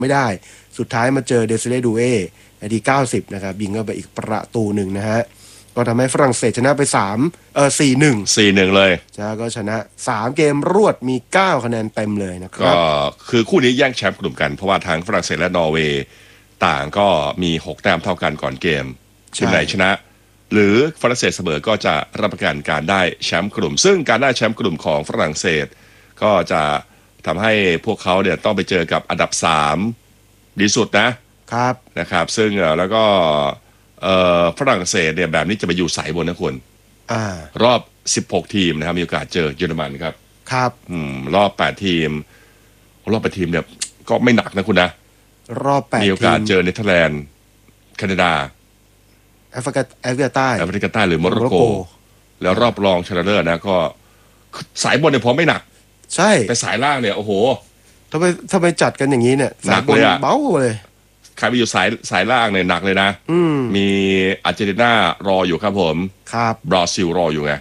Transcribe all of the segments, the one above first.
ไม่ได้สุดท้ายมาเจอเดซิเล่ดูเอนาที90นะครับยิงเข้าไปอีกประตูหนึ่งนะฮะก็ทำให้ฝรั่งเศสชนะไป4-1 เลยจ้าก็ชนะ3เกมรวดมี9คะแนนเต็มเลยนะครับก็คือคู่นี้แย่งแชมป์กลุ่มกันเพราะว่าทั้งฝรั่งเศสและนอร์เวย์ต่างก็มี6แต้มเท่ากันก่อนเกมทีมไหนชนะหรือฝรั่งเศสเสมอก็จะรับประกันการได้แชมป์กลุ่มซึ่งการได้แชมป์กลุ่มของฝรั่งเศสก็จะทำให้พวกเขาเนี่ยต้องไปเจอกับอันดับ3ดีสุดนะครับซึ่งแล้วก็ฝรั่งเศสเนี่ยแบบนี้จะไปอยู่สายบนนะคุณรอบ16ทีมนะครับมีโอกาสเจอเยอรมันครับรอบ8ทีมเนี่ยก็ไม่หนักนะคุณนะรอบ8ทีมมีโอกาสเจอเนเธอร์แลนด์แคนาดาแอฟริกาใต้หรือโมร็อกโกแล้วรอบรองชนะเลิศนะก็สายบนเนี่ยพอไม่หนักใช่แต่สายล่างเนี่ยโอ้โหทำไมจัดกันอย่างนี้เนี่ยสายบนเบาเลยใครไปอยู่สายล่างเนี่ยหนักเลยนะมีอาร์เจนตินารออยู่ครับผมครับบราซิลรออยู่ไง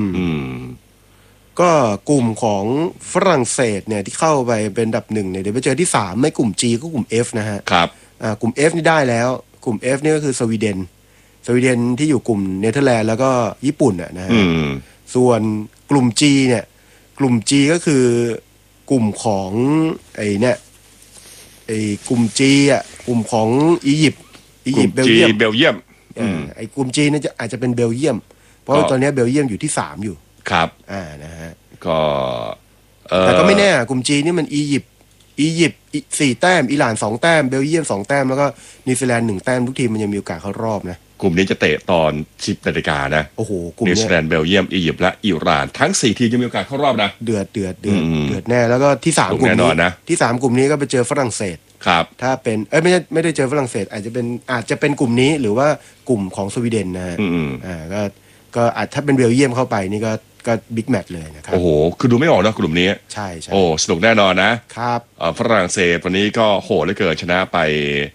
ก็กลุ่มของฝรั่งเศสเนี่ยที่เข้าไปเป็นอันดับ1เนี่ยเดี๋ยวไปเจอที่3ไม่กลุ่ม G ก็กลุ่ม F นะฮะครับกลุ่ม F นี่ได้แล้วกลุ่ม F นี่ก็คือสวีเดนที่อยู่กลุ่มเนเธอร์แลนด์แล้วก็ญี่ปุ่นนะฮะส่วนกลุ่ม G เนี่ยกลุ่ม G ก็คือกลุ่มของไอ้กลุ่ม G กลุ่มของอียิปต์เบลเยียมไอ้กลุ่ม G นี่อาจจะเป็นเบลเยียมเพราะตอนนี้เบลเยียมอยู่ที่3อยู่ครับนะฮะก็แต่ก็ไม่แน่กลุ่ม G นี่มันอียิปต์4แต้มอิหร่าน2แต้มเบลเยียม2แต้มแล้วก็นิวซีแลนด์1แต้มทุกทีมมันยังมีโอกาสเข้ารอบนะกลุ่มนี้จะเตะตอน 10 นาฬิกานะโอ้โหกลุ่มนิวซีแลนด์เบลเยียมอียิปต์และอิหร่านทั้ง4ทีมจะมีโอกาสเข้ารอบนะเดือดแน่แล้วก็ที่3กลุ่มนี้ที่3กลุ่มนี้ก็ไปเจอฝรั่งเศสครับถ้าเป็นไม่ได้เจอฝรั่งเศสอาจจะเป็นกลุ่มนี้หรือว่ากลุ่มของสวีเดนนะฮะก็อาจถ้าเป็นเบลเยียมเข้าไปนี่ก็บิ๊กแมตช์เลยนะครับโอ้โหคือดูไม่ออกนะกลุ่มนี้ใช่โอ้สนุกแน่นอนนะครับฝรั่งเศสวันนี้ก็โหดเหลือเกินชนะไป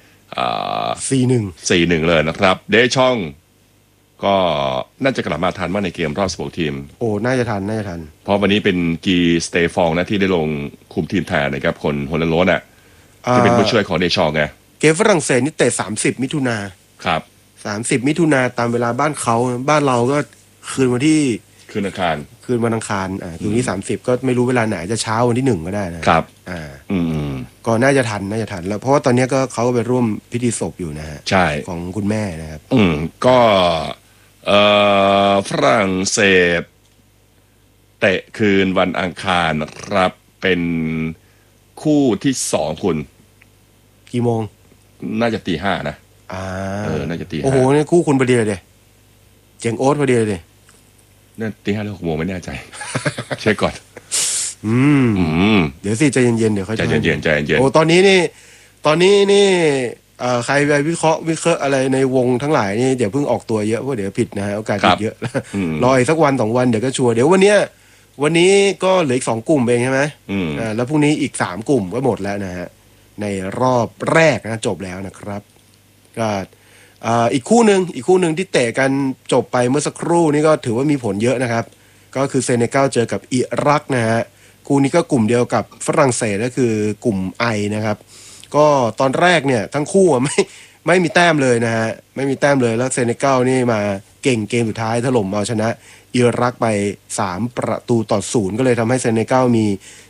4-1เลยนะครับเดชองก็น่าจะกลับมาทันมาในเกมรอบ16ทีมโอ้น่าจะทันเพราะวันนี้เป็นกีสเตฟองนะที่ได้ลงคุมทีมแทนนะครับคนโฮลันโลนที่เป็นผู้ช่วยของเดชองไงเกมฝรั่งเศสนี่เตะ30มิถุนาครับ 30มิถุนาตามเวลาบ้านเขาบ้านเราก็คืนวันอังคารคืนวันอังคารคืนที่30ก็ไม่รู้เวลาไหนจะเช้าวันที่1ก็ได้นะครับก็น่าจะทันแล้วเพราะว่าตอนนี้ก็เขาก็ไปร่วมพิธีศพอยู่นะฮะใช่ของคุณแม่นะครับก็ฝรั่งเศสเตะคืนวันอังคารครับเป็นคู่ที่2คุณกี่โมงน่าจะตี 5นะน่าจะตี 5 โอ้โหนี่คู่คุณพอดีเลยเจ๋งโอ๊ตพอดีเลยนั่นตี 5 หรือ 6 โมงไม่แน่ใจเช็คก่อนเดี๋ยวสิใจเย็นๆเดี๋ยวเขาใจเย็นโอ้ตอนนี้นี่ใครไปวิเคราะห์อะไรในวงทั้งหลายนี่เดี๋ยวเพิ่งออกตัวเยอะเพราะเดี๋ยวผิดนะฮะโอกาสผิดเยอะรออีกสักวัน2วันเดี๋ยวก็ชัวร์เดี๋ยววันนี้ก็เหลืออีก2กลุ่มเองใช่ไหมแล้วพรุ่งนี้อีก3กลุ่มก็หมดแล้วนะฮะในรอบแรกนะจบแล้วนะครับก็อีกคู่หนึ่งที่เตะกันจบไปเมื่อสักครู่นี้ก็ถือว่ามีผลเยอะนะครับก็คือเซเนกัลเจอกับอิรักนะฮะคู่นี้ก็กลุ่มเดียวกับฝรั่งเศสก็คือกลุ่มไอนะครับก็ตอนแรกเนี่ยทั้งคู่ไม่มีแต้มเลยนะฮะไม่มีแต้มเลยแล้วเซเนกัลนี่มาเก่งเกมสุดท้ายถล่มเอาชนะอิรักไป3-0ก็เลยทำให้เซเนกัลมี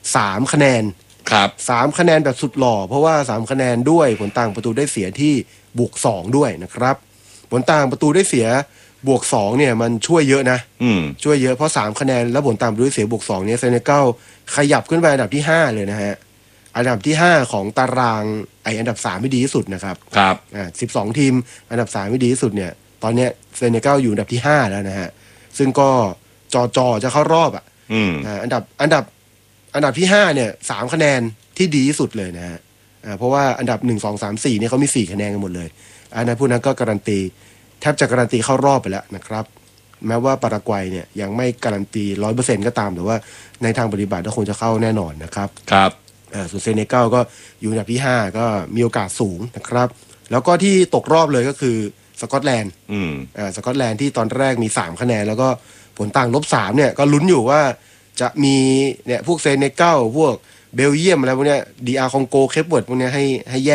3คะแนนครับ 3คะแนนแบบสุดหล่อเพราะว่า3คะแนนด้วยผลต่างประตูได้เสียที่บวก2ด้วยนะครับผลต่างประตูได้เสียบวก2เนี่ยมันช่วยเยอะนะช่วยเยอะเพราะ3คะแนนแล้วผลต่างประตูได้เสียบวก2เนี่ยเซเนกัลขยับขึ้นไปอันดับที่5เลยนะฮะอันดับที่5ของตารางอันดับ3ที่ดีที่สุดนะครับ12ทีมอันดับ3ที่ดีที่สุดเนี่ยตอนเนี้ยเซเนกัลอยู่อันดับที่5แล้วนะฮะซึ่งก็จอจะเข้ารอบอันดับที่5เนี่ย3คะแนนที่ดีที่สุดเลยนะฮะเพราะว่าอันดับ1 2 3 4เนี่ยเขามี4คะแนนกันหมดเลยอันนั้นพวกนั้นก็การันตีแทบจะการันตีเข้ารอบไปแล้วนะครับแม้ว่าปารากวัยเนี่ยยังไม่การันตี 100% ก็ตามแต่ว่าในทางปฏิบัติก็คงจะเข้าแน่นอนนะครับส่วนเซเนกัลก็อยู่อันดับที่5ก็มีโอกาสสูงนะครับแล้วก็ที่ตกรอบเลยก็คือสกอตแลนด์สกอตแลนด์ที่ตอนแรกมี3คะแนนแล้วก็ผลต่าง-3เนี่ยก็ลุ้นอยู่ว่าจะมีเนี่ยพวกเซเนกัลพวกเบลเยียมอะไรพวกเนี้ยดีอาร์คองโกเคปเวิร์ดพวกเนี้ยให้แยก